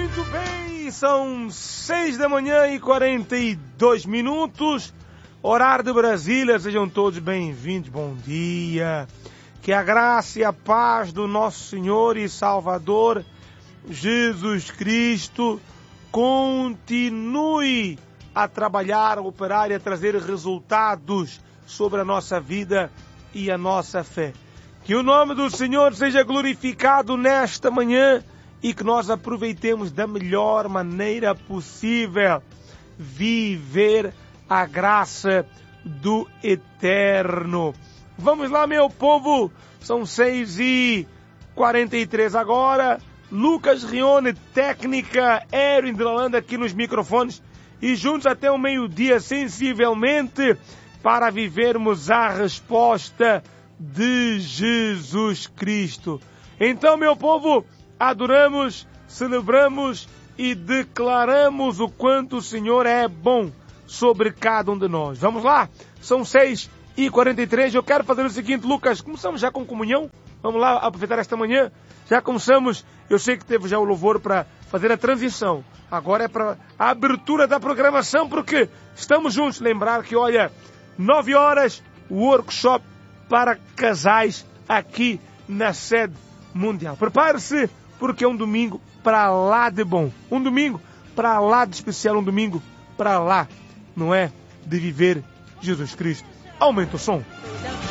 Muito bem, são 6 da manhã e 42 minutos, horário de Brasília, sejam todos bem-vindos, bom dia. Que a graça e a paz do nosso Senhor e Salvador Jesus Cristo continue a trabalhar, a operar e a trazer resultados sobre a nossa vida e a nossa fé. Que o nome do Senhor seja glorificado nesta manhã e que nós aproveitemos da melhor maneira possível viver a graça do Eterno. Vamos lá, meu povo, são 6h43 agora. Lucas Rione, técnica, Erin de Holanda aqui nos microfones e juntos até o meio-dia, sensivelmente, para vivermos a resposta de Jesus Cristo. Então, meu povo, adoramos, celebramos e declaramos o quanto o Senhor é bom sobre cada um de nós. Vamos lá? São 6h43. Eu quero fazer o seguinte, Lucas, começamos já com comunhão? Vamos lá aproveitar esta manhã? Já começamos, eu sei que teve já o louvor para fazer a transição. Agora é para a abertura da programação, porque estamos juntos. Lembrar que, olha, 9 horas, o workshop para casais aqui na sede mundial. Prepare-se, porque é um domingo para lá de bom. Um domingo para lá de especial, um domingo para lá, não é, de viver Jesus Cristo. Aumenta o som.